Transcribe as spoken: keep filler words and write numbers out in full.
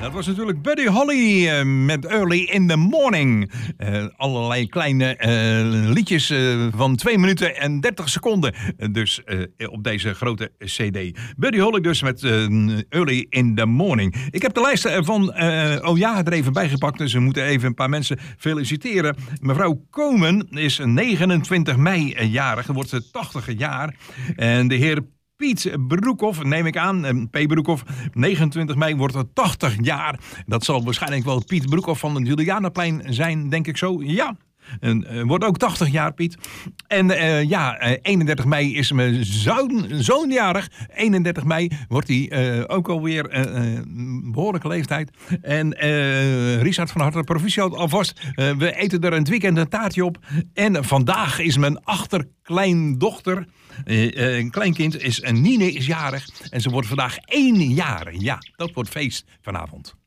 Dat was natuurlijk Buddy Holly uh, met Early in the Morning. Uh, allerlei kleine uh, liedjes uh, van twee minuten en dertig seconden. Uh, dus uh, op deze grote cd. Buddy Holly dus met uh, Early in the Morning. Ik heb de lijst van uh, Oh ja er even bijgepakt. Dus we moeten even een paar mensen feliciteren. Mevrouw Komen is negenentwintig mei jarig. Wordt tachtig jaar. En de heer Piet Broekhoff, neem ik aan, P. Broekhoff, negenentwintig mei wordt het tachtig jaar. Dat zal waarschijnlijk wel Piet Broekhoff van het Julianaplein zijn, denk ik zo. Ja, en, uh, wordt ook tachtig jaar, Piet. En uh, ja, uh, eenendertig mei is mijn zoon, zoonjarig. eenendertig mei wordt hij uh, ook alweer uh, uh, behoorlijke leeftijd. En uh, Richard van harte proficiat alvast. Uh, we eten er een weekend een taartje op. En vandaag is mijn achterkleindochter, uh, een kleinkind, is, uh, Nine is jarig. En ze wordt vandaag één jaar. Ja, dat wordt feest vanavond.